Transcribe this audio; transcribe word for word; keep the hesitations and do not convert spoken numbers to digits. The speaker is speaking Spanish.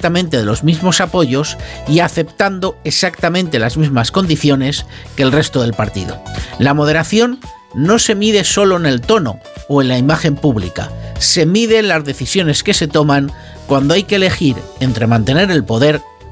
exactamente de los mismos apoyos y aceptando exactamente las mismas condiciones que el resto del partido. La moderación no se mide solo en el tono o en la imagen pública, se mide en las decisiones que se toman cuando hay que elegir entre mantener el poder